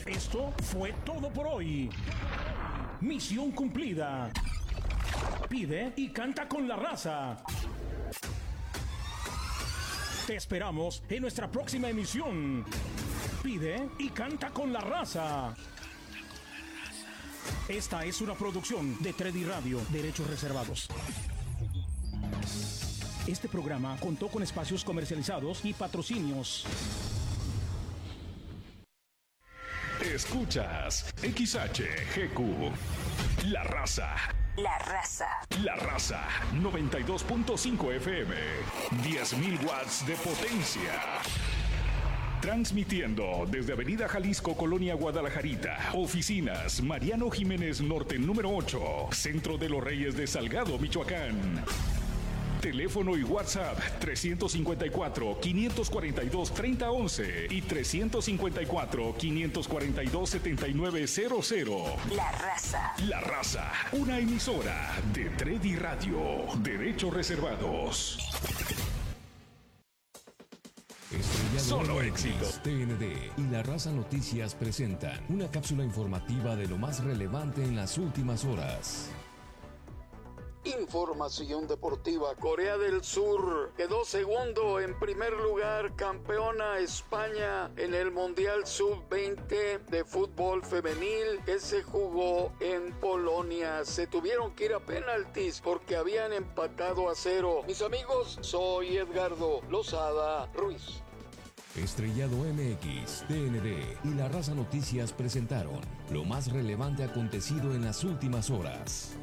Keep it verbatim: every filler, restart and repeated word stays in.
Esto fue todo por hoy. Misión cumplida. Pide y canta con la raza. Te esperamos en nuestra próxima emisión. Pide y canta con la raza. Esta es una producción de Tredi Radio, derechos reservados. Este programa contó con espacios comercializados y patrocinios. Escuchas X H G Q, La Raza. La Raza. La Raza, noventa y dos punto cinco F M, diez mil watts de potencia. Transmitiendo desde Avenida Jalisco, Colonia Guadalajarita. Oficinas Mariano Jiménez Norte número ocho, Centro de los Reyes de Salgado, Michoacán. Teléfono y WhatsApp trescientos cincuenta y cuatro, quinientos cuarenta y dos, treinta once y trescientos cincuenta y cuatro, quinientos cuarenta y dos, setenta y nueve cero cero. La Raza. La Raza, una emisora de Tredi Radio, derechos reservados. Solo éxitos. T N D y La Raza Noticias presentan una cápsula informativa de lo más relevante en las últimas horas. Información deportiva. Corea del Sur quedó segundo. En primer lugar, campeona España en el Mundial sub veinte de fútbol femenil que se jugó en Polonia. Se tuvieron que ir a penaltis porque habían empatado a cero. Mis amigos, soy Edgardo Lozada Ruiz. Estrellado M X, T N D y La Raza Noticias presentaron lo más relevante acontecido en las últimas horas.